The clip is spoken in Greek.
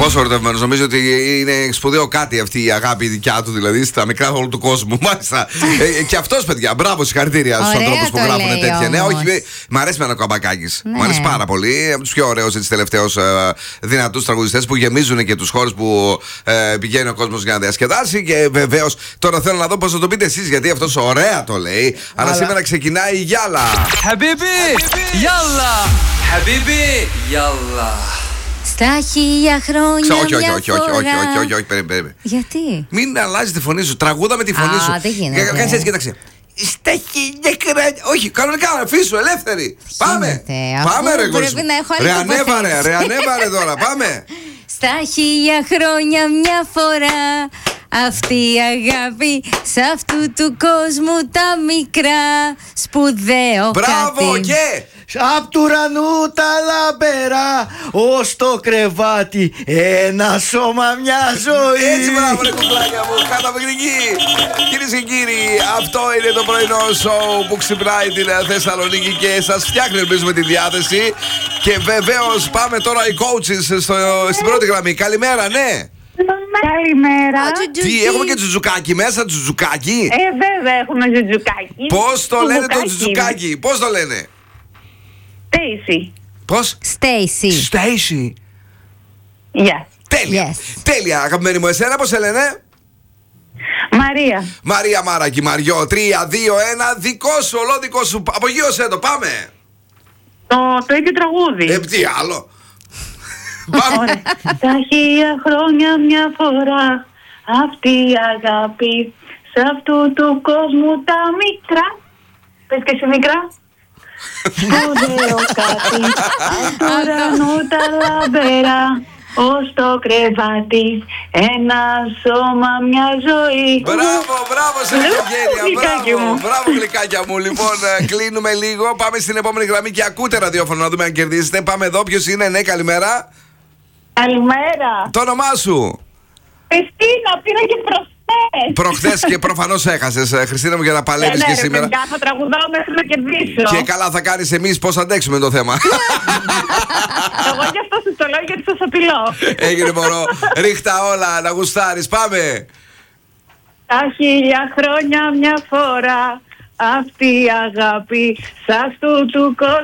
Πόσο ερωτευμένος, νομίζω ότι είναι σπουδαίο κάτι αυτή η αγάπη δικιά του, δηλαδή στα μικρά όλου του κόσμου. Μάλιστα. Και αυτός, παιδιά, μπράβο, συγχαρητήρια στους ανθρώπους που γράφουν τέτοια νέα. Όχι, μ' αρέσει με ένα Καμπακάκης. Μ' αρέσει πάρα πολύ. Από τους πιο ωραίους τελευταίους δυνατούς τραγουδιστές που γεμίζουν και τους χώρους που πηγαίνει ο κόσμος για να διασκεδάσει. Και βεβαίως τώρα θέλω να δω πώς θα το πείτε εσείς, γιατί αυτός ωραία το λέει. Αλλά σήμερα ξεκινάει η Γιάλα. Χαμπίμπι, Γιάλα. Χαμπίμπι, Γιάλα. Στα 1000 χρόνια. Όχι, περίμενε. Γιατί? Μην αλλάζει τη φωνή σου. Τραγούδα με τη φωνή σου. Δεν γίνεται. Κάτσε έτσι, κοίταξε. Στα 1000 χρόνια. Όχι, κανονικά, αφήσου, ελεύθερη. Πάμε. Πάμε, ρε κόσμο. Ρε, ανέβαρε τώρα, πάμε. Στα 1000 χρόνια μια φορά. Αυτή η αγάπη σ' αυτού του κόσμου τα μικρά. Σπουδαίο μπράβο, κάτι. και απ' του ουρανού τα λαμπερά, ως το κρεβάτι ένα σώμα, μια ζωή. Έτσι, μπράβο, ρε κουκλάκια μου, καταπληκτική. Κυρίες και κύριοι, αυτό είναι το πρωινό σοου που ξυπνάει την Θεσσαλονίκη και σας φτιάχνει, ελπίζουμε, τη διάθεση. Και βεβαίως πάμε τώρα οι coaches στην πρώτη γραμμή. Καλημέρα, ναι. Καλημέρα. Τι, έχουμε και τζουτζουκάκι μέσα, τζουτζουκάκι. Βέβαια έχουμε τζουτζουκάκι. Πώς το λένε το τζουτζουκάκι, πώς το λένε? Stacy. Πώς? Stacy. Yes. Τέλεια. Τέλεια, αγαπημένη μου, εσένα πώς σε λένε? Μαρία. Μαρία Μάρακη, Μαριό. 3, 2, 1, δικό σου, ολόδικό σου. Απογείωσέ το, πάμε. Το ίδιο τραγούδι. Τι άλλο? Ωραία. Τα 1000 χρόνια μια φορά, αυτή η αγάπη σε αυτού του κόσμου τα μικρά. Πες και εσύ μικρά. Σπουδαίο κάτι, απ' του ουρανού τα λαμπερά, ως το κρεβάτι ένα σώμα, μια ζωή. Μπράβο, σε γένεια. Μπράβο, γλυκάκια μου. Λοιπόν, κλείνουμε λίγο. Πάμε στην επόμενη γραμμή και ακούτε ραδιόφωνο να δούμε αν κερδίσετε. Πάμε εδώ, ποιος είναι? Ναι, καλημέρα. Καλημέρα. Το όνομά σου? Χριστίνα, πήρα και προχθές και προφανώς έχασες, Χριστίνα μου, για να παλεύεις και σήμερα. Ναι, θα τραγουδάω μέχρι να κερδίσω. Και καλά θα κάνεις, εμείς πώς αντέξουμε το θέμα. Εγώ γι' αυτό σου το λέω, γιατί σας απειλώ. Έγινε μωρό. Ρίχτα όλα, να γουστάρεις, πάμε. Τα 1000 χρόνια μια φορά, αυτή η αγάπη σ' αυτού του κόσμου